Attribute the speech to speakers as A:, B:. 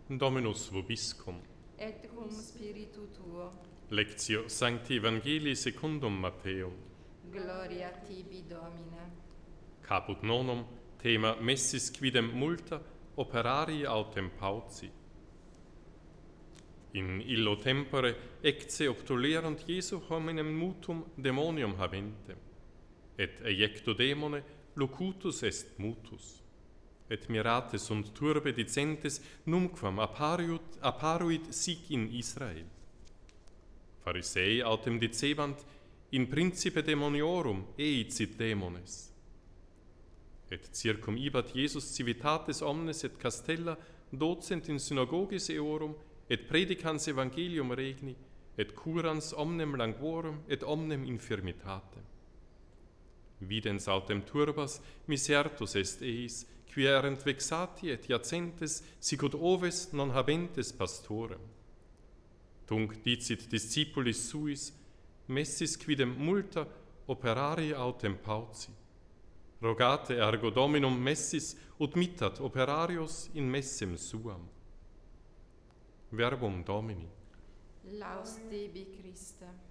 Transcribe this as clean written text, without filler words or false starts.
A: Dominus vobiscum.
B: Et cum spiritu tuo.
A: Lectio Sancti Evangelii secundum Matteum.
B: Gloria tibi, Domine.
A: Caput nonum, thema messis quidem multa operarii autem pauci. In illo tempore ecce obtulerunt Jesu hominem mutum demonium habentem, et eiecto demone locutus est mutus, et mirate sunt turbe dicentes numquam apparuit sic in Israel. Pharisei autem dicebant in principe demoniorum eicit demones. Et circum ibat Jesus civitates omnes et castella docent in synagogis eorum, et predicans evangelium regni, et curans omnem languorum et omnem infirmitatem. Videns autem turbas misertus est eis, qui erent vexati et iacentes sicut oves non habentes pastorem. Tunc dicit discipulis suis, messis quidem multa operarii autem pauci. Rogate ergo Dominum messis ut mittat operarios in messem suam. Verbum Domini.
B: Laus tibi, Christe.